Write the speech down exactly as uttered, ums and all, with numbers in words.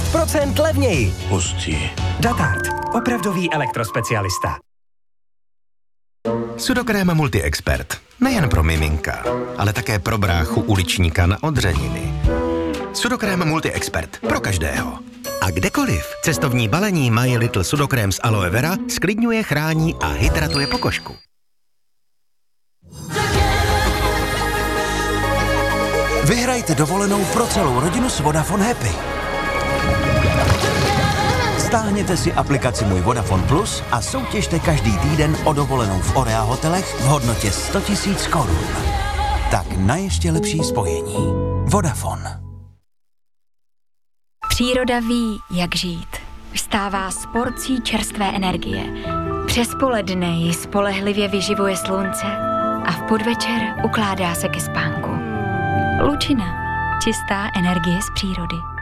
procent levněji. Hustý. Datard. Opravdový elektrospecialista. Sudokrém Multi-Expert. Nejen pro miminka, ale také pro bráchu uličníka na odřeniny. Sudokrém Multi-Expert. Pro každého. A kdekoliv cestovní balení My Little Sudokrém z aloe vera sklidňuje, chrání a hydratuje pokožku. Vyhrajte dovolenou pro celou rodinu s Vodafone Happy. Stáhněte si aplikaci Můj Vodafone Plus a soutěžte každý týden o dovolenou v Orea hotelech v hodnotě sto tisíc korun. Tak na ještě lepší spojení. Vodafone. Příroda ví, jak žít. Vstává s porcí čerstvé energie. Přes poledne ji spolehlivě vyživuje slunce a v podvečer ukládá se ke spánku. Lučina. Čistá energie z přírody.